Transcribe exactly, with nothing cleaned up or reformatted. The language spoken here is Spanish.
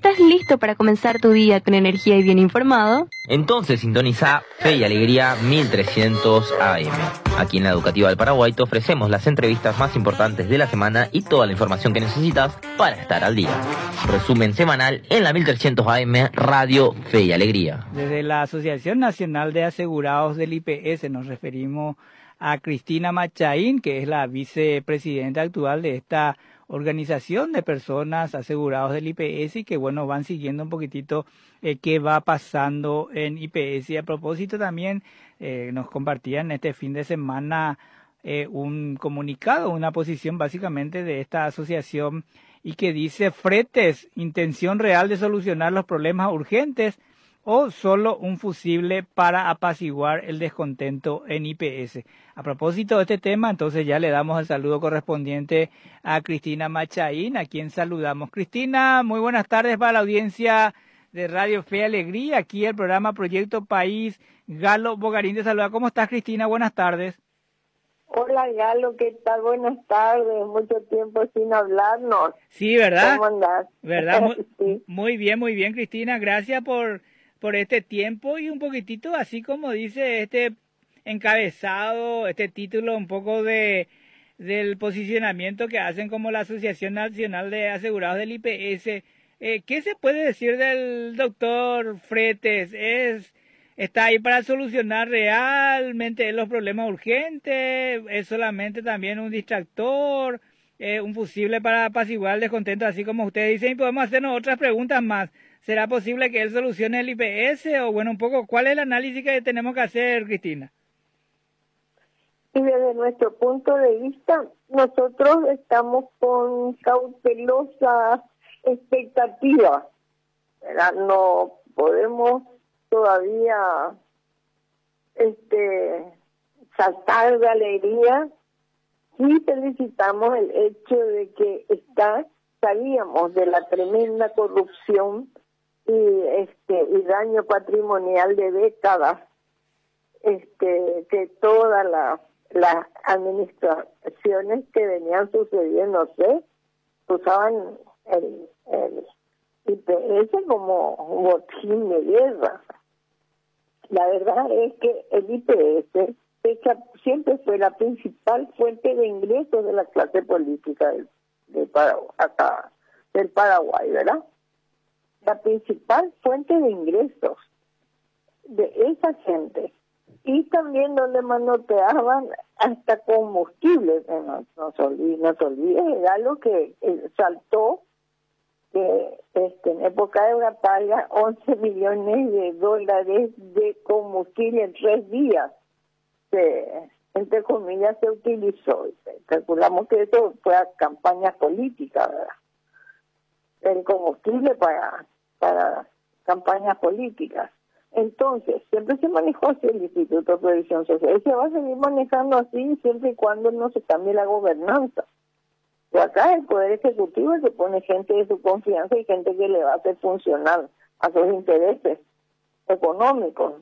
¿Estás listo para comenzar tu día con energía y bien informado? Entonces sintoniza Fe y Alegría mil trescientos A M. Aquí en la Educativa del Paraguay te ofrecemos las entrevistas más importantes de la semana y toda la información que necesitas para estar al día. Resumen semanal en la mil trescientos A M, Radio Fe y Alegría. Desde la Asociación Nacional de Asegurados del I P S nos referimos a Cristina Machaín, que es la vicepresidenta actual de esta organización de personas asegurados del I P S y que, bueno, van siguiendo un poquitito eh, qué va pasando en I P S. Y a propósito también eh, nos compartían este fin de semana eh, un comunicado, una posición básicamente de esta asociación y que dice: fretes, intención real de solucionar los problemas urgentes o solo un fusible para apaciguar el descontento en I P S. A propósito de este tema, entonces ya le damos el saludo correspondiente a Cristina Machaín, a quien saludamos. Cristina, muy buenas tardes para la audiencia de Radio Fe y Alegría, aquí el programa Proyecto País. Galo Bogarín te saluda. ¿Cómo estás, Cristina? Buenas tardes. Hola, Galo, ¿qué tal? Buenas tardes, mucho tiempo sin hablarnos. Sí, ¿verdad? ¿Cómo andás? ¿Verdad? Muy, sí. muy bien, muy bien, Cristina. Gracias por... por este tiempo y un poquitito así como dice este encabezado, este título un poco de del posicionamiento que hacen como la Asociación Nacional de Asegurados del I P S. Eh, ¿Qué se puede decir del doctor Fretes? ¿Es, está ahí para solucionar realmente los problemas urgentes? ¿Es solamente también un distractor? Eh, ¿Un fusible para apaciguar el descontento, así como ustedes dicen? Y podemos hacernos otras preguntas más. ¿Será posible que él solucione el I P S? O bueno, un poco, ¿cuál es el análisis que tenemos que hacer, Cristina? Y desde nuestro punto de vista, nosotros estamos con cautelosa expectativa, ¿verdad? No podemos todavía este, saltar de alegría. Sí felicitamos el hecho de que está, sabíamos de la tremenda corrupción y este y daño patrimonial de décadas este que todas las las administraciones que venían sucediendo, no sé, usaban el, el I P S como botín de guerra. La verdad es que el I P S siempre fue la principal fuente de ingresos de la clase política del, del Paraguay, acá, del Paraguay, ¿verdad? La principal fuente de ingresos de esa gente. Y también donde manoteaban hasta combustible. No, no se olvide, no se olvide, era lo que eh, saltó que este, en época de batalla once millones de dólares de combustible en tres días. Se, entre comillas, se utilizó. Calculamos que eso fue a campañas políticas, ¿verdad? El combustible para, para campañas políticas. Entonces, siempre se manejó así el Instituto de Previsión Social y se va a seguir manejando así siempre y cuando no se cambie la gobernanza. Pero acá el Poder Ejecutivo es que pone gente de su confianza y gente que le va a hacer funcionar a sus intereses económicos.